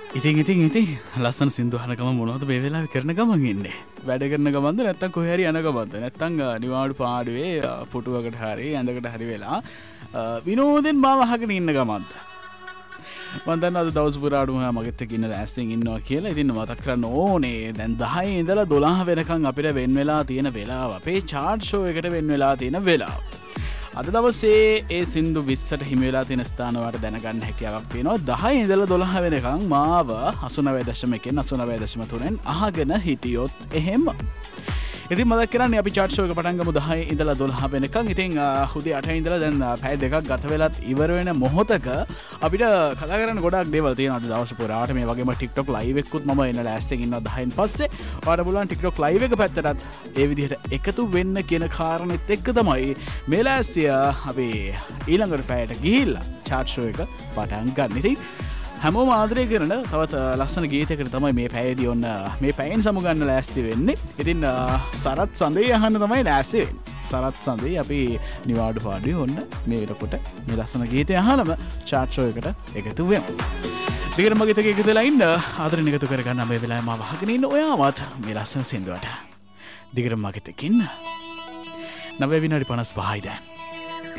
ඉතින් ලස්සන සින්දු අහනකම මොනවද මේ වෙලාවේ කරන ගමන් ඉන්නේ? වැඩ කරන ගමන්ද නැත්නම් කොහේ හරි යන ගමන්ද? නැත්නම් නිවාඩු පාඩුවේ පුටුවකට හරි ඇඳකට හරි වෙලා විනෝදෙන් මාව අහගෙන ඉන්න ගමන්ද? මම දන්නවා අද දවස් පුරාටම මගෙත් එක්ක ඉන්න ලෑස්තියෙන් ඉන්නවා කියලා. ඉතින් මතක් කරන්න ඕනේ දැන් 10 ඉඳලා 12 වෙනකන් අපිට වෙන් වෙලා තියෙන වෙලාව අපේ chart show එකට වෙන් වෙලා තියෙන වෙලාව. අද දවසේ ඒ සින්දු 20ට හිමි වෙලා තියෙන ස්ථාන වලට දැනගන්න හැකියාවක් තියෙනවා. 10 ඉඳලා 12 වෙනකන් මාව 89.1 89.3 අහගෙන හිටියොත් එහෙම. ඉතින් මතක් කරන්නේ අපි chart show එක පටන් ගමු 10 ඉඳලා 12 වෙනකන්. ඉතින් උදේ 8 ඉඳලා දැන් පැය දෙකක් ගත වෙලත් ඉවර වෙන මොහොතක අපිට කතා කරන්න ගොඩක් දේවල් තියෙනවා. අද දවස් පුරාට මේ වගේම TikTok live එකකුත් මම එන්න ලෑස්තියෙන් ඉන්නවා 10න් පස්සේ. ඔයාලට පුළුවන් TikTok live එක පැත්තටත් ඒ විදිහට එකතු වෙන්න කියන කාරණෙත් එක්ක තමයි මේ ලෑස්තිය අපි ඊළඟට පැයට ගිහිල්ලා chart show එක පටන් ගන්න. ඉතින් හැමෝම ආදරය කරන තවත් ලස්සන ගීතයකට තමයි මේ පැයදී ඔන්න මේ පැයෙන් සමුගන්න ලෑස්ති වෙන්නේ. ඉතින් සරත් සඳේ අහන්න තමයි ලෑස්ති වෙන්නේ. සරත් සඳේ අපි නිවාඩු පාඩුවේ ඔන්න මේ වෙනකොට මේ ලස්සන ගීතය අහනම chart show එකට එකතු වෙමු. දිගටම මගේ තේ එකතු වෙලා ඉන්න ආදරෙන් එකතු කරගන්න මේ වෙලාවේ මාව අහගෙන ඉන්න ඔයාවත් මේ ලස්සන සින්දුවට. දිගටම මගේ තේ ඉන්න 9 විනාඩි 55යි දැන්.